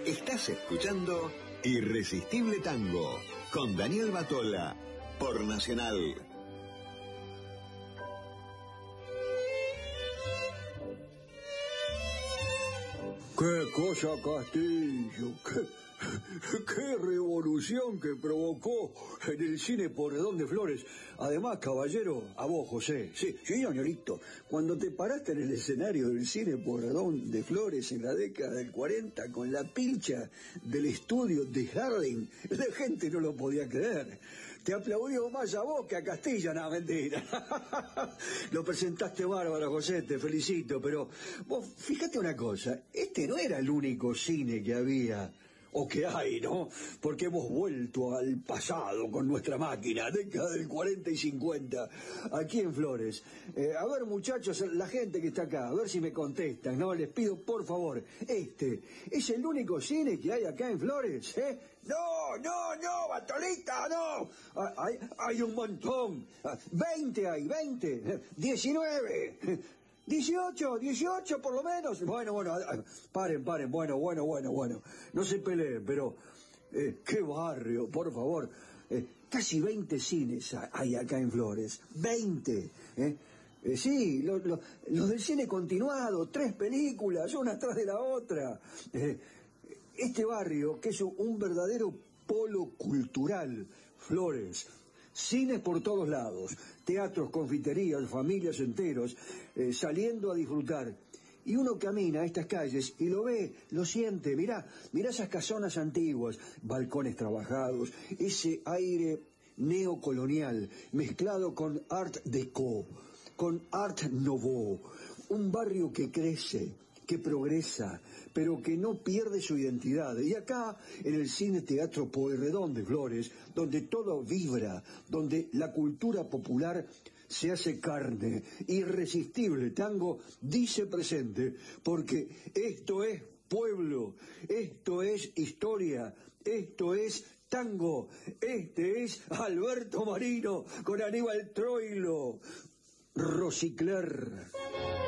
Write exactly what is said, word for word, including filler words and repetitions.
Estás escuchando Irresistible Tango con Daniel Batola por Nacional. ¡Qué cosa, Castillo! ¡Qué, qué revolución que provocó en el cine Porredón de Flores! Además, caballero, a vos, José. Sí, sí, señorito. Cuando te paraste en el escenario del cine Porredón de Flores en la década del cuarenta con la pilcha del estudio de Harlem, la gente no lo podía creer. Te aplaudió más a vos que a Castilla, no, mentira. Lo presentaste bárbaro, José, te felicito, pero vos fíjate una cosa, este no era el único cine que había, o que hay, ¿no? Porque hemos vuelto al pasado con nuestra máquina, década del cuarenta y cincuenta, aquí en Flores. Eh, a ver, muchachos, la gente que está acá, a ver si me contestan, ¿no? Les pido, por favor, ¿este es el único cine que hay acá en Flores, eh? No, no, no, Batolita, no. Hay, hay un montón. Veinte hay, veinte. Diecinueve. Dieciocho, dieciocho por lo menos. Bueno, bueno, paren, paren, bueno, bueno, bueno, bueno. No se peleen, pero eh, qué barrio, por favor. Eh, casi veinte cines hay acá en Flores. Veinte, ¿eh? Eh, sí, lo, lo, los del cine continuado, tres películas, una atrás de la otra. Eh, este barrio, que es un verdadero polo cultural, Flores. Cines por todos lados, teatros, confiterías, familias enteros, eh, saliendo a disfrutar. Y uno camina a estas calles y lo ve, lo siente, mirá, mirá esas casonas antiguas, balcones trabajados, ese aire neocolonial mezclado con art déco, con art nouveau, un barrio que crece, que progresa, pero que no pierde su identidad. Y acá, en el Cine Teatro Pueyrredón de Flores, donde todo vibra, donde la cultura popular se hace carne, Irresistible Tango dice presente, porque esto es pueblo, esto es historia, esto es tango, este es Alberto Marino con Aníbal Troilo, Rosicler.